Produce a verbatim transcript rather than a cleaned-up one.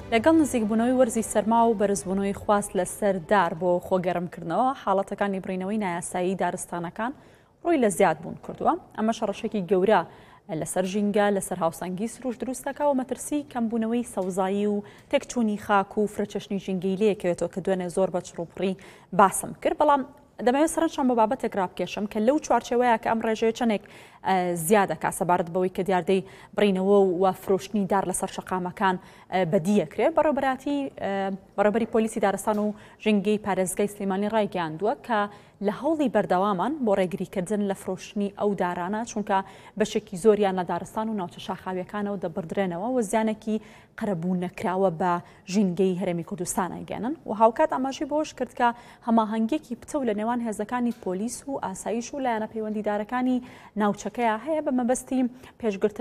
لەگەڵ نزیکبوونەوەی وەرزی سەرما و بەرزبوونەوەی خواست لەسەر دار بۆ خۆگەرمکردنەوە حاڵەتەکانی بڕینەوەی نایاسایی دارستانەکان ڕووی لە زیاد بوون کردووە. ئەمە شەڕەشێکی گەورە لەسەر ژینگە لەسەر هاوسەنگی سروش دروستەکە و مەترسی کەمبوونەوەی سەوزایی و تێکچوونی خاک و فرەچەشنی ژینگەی لەیەکەوێتەوە کە دوێنێ زۆر بە چڕوپڕی باسم کرد. بەڵام دەمەوێت سەرنجام بۆ بابەتێک ڕابکێشم کە لەو چوارچێوەیە کە ئەم ڕێژەیە چەندێک زیادەکە سەبارەت بەوەی کە دیاردەی بڕینەوە و فرۆشتنی دار لەسەر شەقامەکان بەدیەکرێت. بەڕێوەبەراتی بەڕێوەبەری پۆلیسی دارستان و ژینگەی پارێزگای سلێمانی ڕایگەیاندووە کە لە هەوڵی بەردەوامان بۆ ڕێگریکردن لە فرۆشتنی ئەو دارانە چونکە بەشێکی زۆریان لە دارستان و ناوچە شاخاویەکانەوە دەبڕدرێنەوە و زیانێکی قەرەبوو نەکراوە بە ژینگەی هەرێمی کوردستان ئەیگەنن و هاوکات ئاماژەی بۆش کرد کە هەماهەنگێکی پتە و لە نێوان هێزەکانی پۆلیس و ئاسایش و لایەنە پەیوەندیدارەکانی ناوچەکەیە هەیە بە مەبەستی پێشگرتن